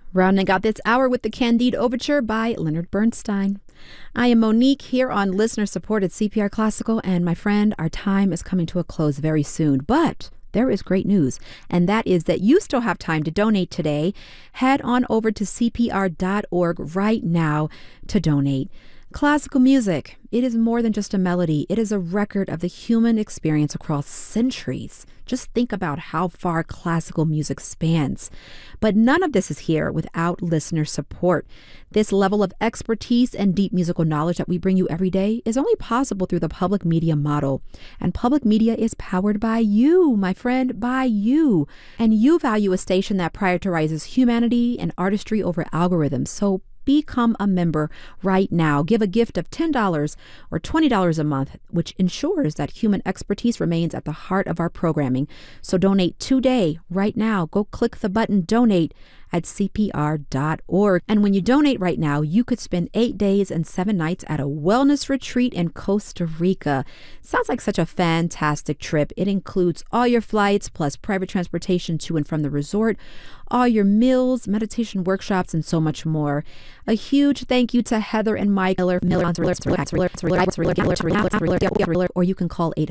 Rounding out this hour with the Candide Overture by Leonard Bernstein. I am Monique here on listener-supported CPR Classical, and my friend, our time is coming to a close very soon. But there is great news, and that is that you still have time to donate today. Head on over to CPR.org right now to donate. Classical music, it is more than just a melody. It is a record of the human experience across centuries. Just think about how far classical music spans. But none of this is here without listener support. This level of expertise and deep musical knowledge that we bring you every day is only possible through the public media model. And public media is powered by you, my friend, by you. And you value a station that prioritizes humanity and artistry over algorithms. So become a member right now. Give a gift of $10 or $20 a month, which ensures that human expertise remains at the heart of our programming. So donate today, right now. Go click the button Donate at CPR.org. And when you donate right now, you could spend 8 days and 7 nights at a wellness retreat in Costa Rica. Sounds like such a fantastic trip. It includes all your flights plus private transportation to and from the resort, all your meals, meditation workshops, and so much more. A huge thank you to Heather and Mike Miller, or you can call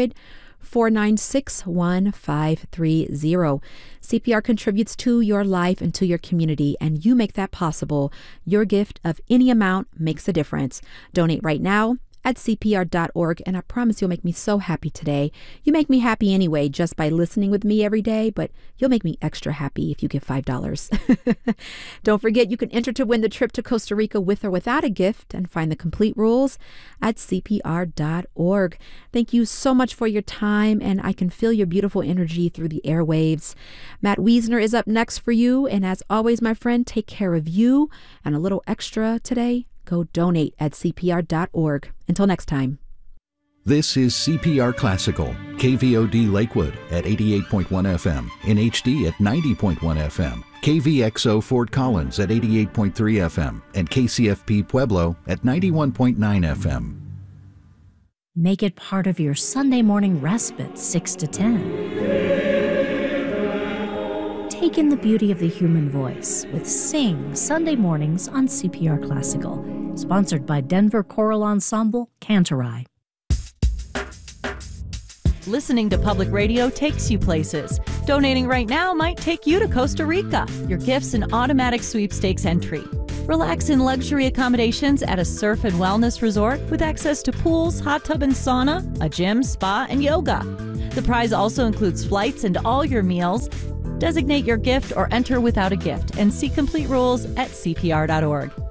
800-496-1530. CPR contributes to your life and to your community, and you make that possible. Your gift of any amount makes a difference. Donate right now at CPR.org, and I promise you'll make me so happy today. You make me happy anyway just by listening with me every day, but you'll make me extra happy if you give $5. Don't forget, you can enter to win the trip to Costa Rica with or without a gift, and find the complete rules at CPR.org. Thank you so much for your time, and I can feel your beautiful energy through the airwaves. Matt Wiesner is up next for you, and as always, my friend, take care of you, and a little extra today. Go donate at CPR.org. Until next time. This is CPR Classical, KVOD Lakewood at 88.1 FM, in HD at 90.1 FM, KVXO Fort Collins at 88.3 FM, and KCFP Pueblo at 91.9 FM. Make it part of your Sunday morning respite, 6 to 10. Take in the beauty of the human voice with Sing Sunday mornings on CPR Classical. Sponsored by Denver Choral Ensemble, Cantorai. Listening to public radio takes you places. Donating right now might take you to Costa Rica. Your gift's an automatic sweepstakes entry. Relax in luxury accommodations at a surf and wellness resort with access to pools, hot tub and sauna, a gym, spa, and yoga. The prize also includes flights and all your meals. Designate your gift or enter without a gift and see complete rules at CPR.org.